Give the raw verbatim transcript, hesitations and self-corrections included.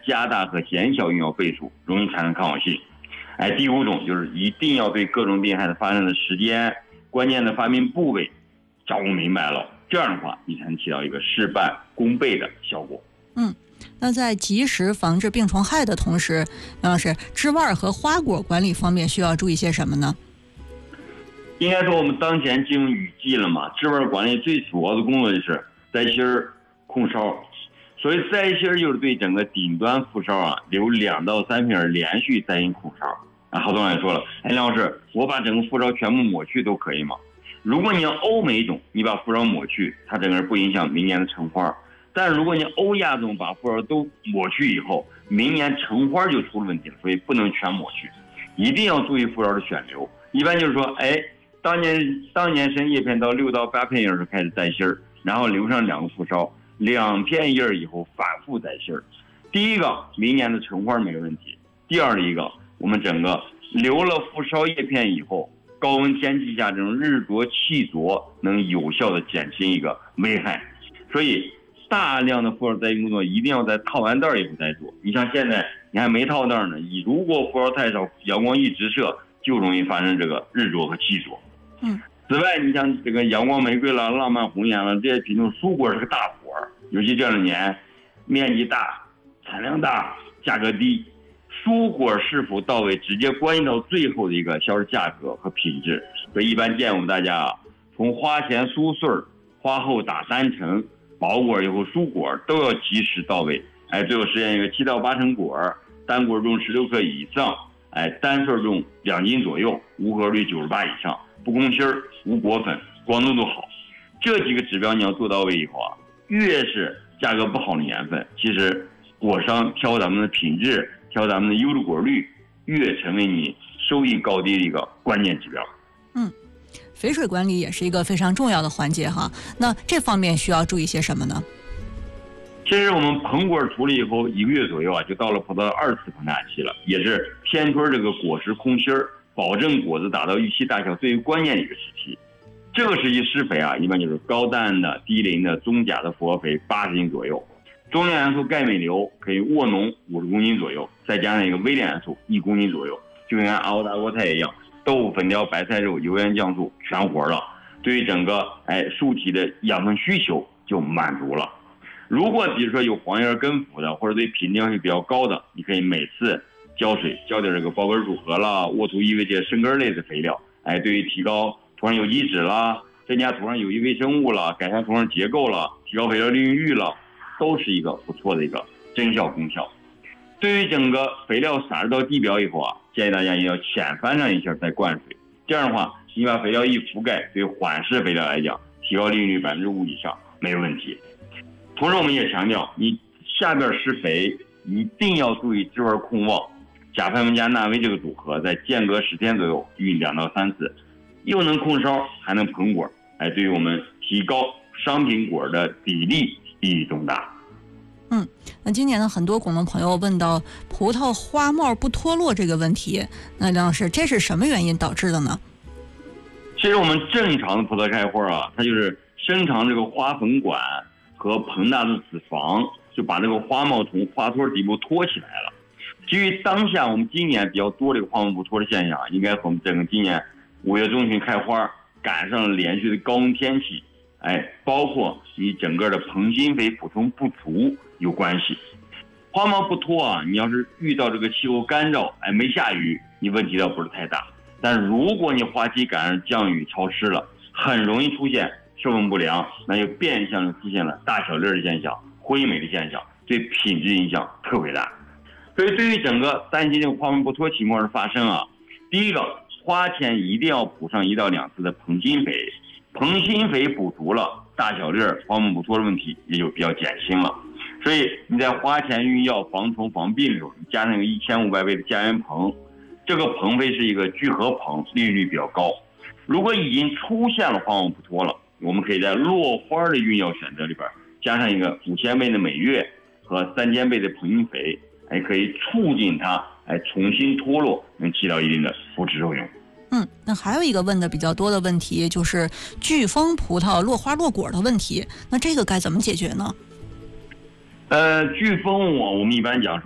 加大和减小用药倍数，容易产生抗药性。哎，第五种就是一定要对各种病害的发生的时间、关键的发病部位掌握明白了，这样的话你才能起到一个事半功倍的效果。 嗯，那在及时防治病虫害的同时，杨老师，枝蔓和花果管理方面需要注意些什么呢？ 应该说我们当前进入雨季了嘛，枝蔓管理最主要的工作就是摘心儿、控梢。所谓摘心儿，就是对整个顶端副梢啊留两到三片连续摘心控梢。啊，好多人也说了，哎，梁老师，我把整个副梢全部抹去都可以吗？如果你要欧美种，你把副梢抹去，它整个不影响明年的成花。但是如果你欧亚种把副梢都抹去以后，明年成花就出了问题了，所以不能全抹去，一定要注意副梢的选留。一般就是说，哎，当年当年生叶片到六到八片叶时开始摘心儿，然后留上两个副梢，两片叶以后反复摘心儿。第一个，明年的成花没问题；第二一个，我们整个留了副梢叶片以后，高温天气下这种日灼气灼能有效的减轻一个危害。所以大量的副梢摘心工作一定要在套完袋以后再做。你像现在你还没套袋呢，你如果副梢太少，阳光一直射，就容易发生这个日灼和气灼。 嗯， 此外，你像这个阳光玫瑰了、浪漫红颜了，这些品种蔬果是个大活儿，尤其这两年面积大、产量大、价格低。蔬果是否到位，直接关系到最后的一个销售价格和品质。所以一般建议我们大家啊，从花前酥穗、花后打单成、保果以后蔬果都要及时到位。哎，最后实现一个七到八成果，单果重十六克以上，哎，单穗重两斤左右，无核率九十八以上，不空心儿、无果粉，光度都好。这几个指标你要做到位以后啊，越是价格不好的年份，其实果商挑咱们的品质，挑咱们的优质果率，越成为你收益高低的一个关键指标。 嗯，肥水管理也是一个非常重要的环节哈。那这方面需要注意些什么呢？ 其实我们盆果处理以后一个月左右啊，就到了葡萄二次膨大期了，也是偏推这个果实空心儿，保证果子达到预期大小最为关键的一个时期。这个时期施肥啊，一般就是高氮的、低磷的、中钾的复合肥八十斤左右，中量元素钙镁硫可以沃农五十公斤左右，再加上一个微量元素一公斤左右，就跟熬大锅菜一样，豆腐粉条、白菜肉、油盐酱醋全活了，对于整个哎树体的养分需求就满足了。如果比如说有黄叶根腐的，或者对品质要求比较高的，你可以每次浇水浇点这个孢根组合啦、沃土异位介生根类的肥料，哎，对于提高土壤有机质啦、增加土壤有机微生物啦、改善土壤结构啦、提高肥料利用率啦，都是一个不错的一个增效功效。对于整个肥料撒入到地表以后啊，建议大家也要浅翻上一下再灌水，这样的话你把肥料一覆盖，对缓释肥料来讲，提高利用率百分之五以上没有问题。同时我们也强调，你下边施肥一定要注意枝纹控旺，甲苯加钠铋这个组合在间隔十天左右运两到三次，又能控梢还能膨果，哎，对于我们提高商品果的比例意义重大。 嗯，那今年呢，很多广东朋友问到葡萄花帽不脱落这个问题，那梁老师，这是什么原因导致的呢？ 其实我们正常的葡萄开花啊，它就是伸长这个花粉管和膨大的子房，就把这个花帽从花托底部托起来了。基于当下我们今年比较多这个花帽不脱的现象，应该和我们整个今年五月中旬开花赶上了连续的高温天气，哎，包括你整个的硼锌肥补充不足有关系。花帽不脱啊，你要是遇到这个气候干燥，哎，没下雨，你问题倒不是太大。但如果你花期赶上降雨潮湿了，很容易出现授粉不良，那就变相出现了大小粒的现象、灰霉的现象，对品质影响特别大。所以对于整个担心这个花帽不脱情况的发生啊，第一个，花前一定要补上一到两次的硼锌肥，硼锌肥补足了，大小粒花帽不脱的问题也就比较减轻了。所以你在花前用药防虫防病的时候，你加上一个一千五百倍的加源硼，这个硼肥是一个聚合硼，利用率比较高。如果已经出现了花帽不脱了，我们可以在落花的用药选择里边加上一个五千倍的美月和三千倍的硼锌肥，还可以促进它来重新脱落，能起到一定的扶持作用。 嗯，那还有一个问的比较多的问题就是飓风葡萄落花落果的问题，那这个该怎么解决呢？ 呃，飓风我我们一般讲说